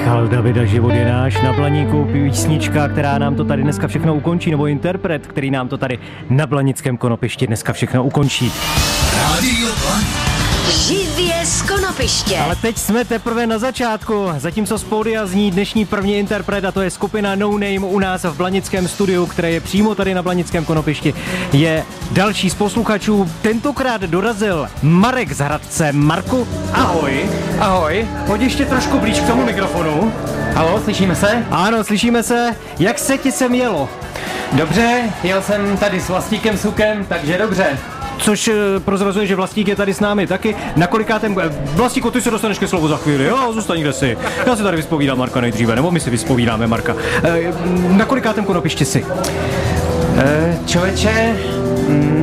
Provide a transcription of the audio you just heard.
Michal Davida, Život je náš, na Blaníku písnička, která nám to tady dneska všechno ukončí, nebo interpret, který nám to tady na Blanickém konopišti dneska všechno ukončí. Rádio Blaník. Živě z konopiště. Ale teď jsme teprve na začátku, zatímco z pódia zní dnešní první interpret, a to je skupina No Name u nás v Blanickém studiu, které je přímo tady na Blanickém konopišti. Je další z posluchačů, tentokrát dorazil Marek z Hradce. Marku, ahoj. Ahoj. Pojď ještě trošku blíž k tomu mikrofonu. Halo, slyšíme se? Ano, slyšíme se. Jak se ti sem jelo? Dobře, jel jsem tady s Vlastíkem Sukem, takže dobře. Což prozrazuje, že Vlastík je tady s námi taky. Na kolikátém... Vlastíku, ty se dostaneš ke slovu za chvíli, jo? Zůstaň kde jsi. Já si tady vyspovídám Marka nejdříve, nebo my si vyspovídáme Marka. Na kolikátém konopišti jsi? Člověče,